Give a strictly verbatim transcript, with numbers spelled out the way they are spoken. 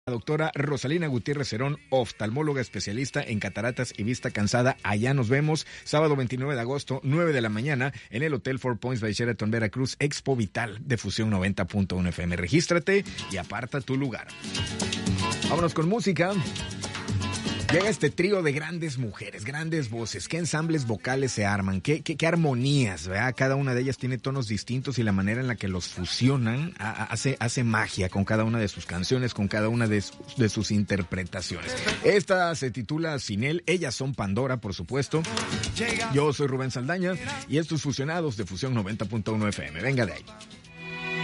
La doctora Rosalina Gutiérrez Cerón, oftalmóloga especialista en cataratas y vista cansada. Allá nos vemos sábado veintinueve de agosto, nueve de la mañana, en el Hotel Four Points by Sheraton Veracruz, Expo Vital de Fusión noventa punto uno F M. Regístrate y aparta tu lugar. Vámonos con música. Llega este trío de grandes mujeres, grandes voces. ¿Qué ensambles vocales se arman? ¿Qué, qué, qué armonías? ¿Verdad? Cada una de ellas tiene tonos distintos y la manera en la que los fusionan a, a, hace, hace magia con cada una de sus canciones, con cada una de, su, de sus interpretaciones. Esta se titula Sin Él. Ellas son Pandora, por supuesto. Yo soy Rubén Saldaña y estos Fusionados de Fusión noventa punto uno F M. Venga de ahí.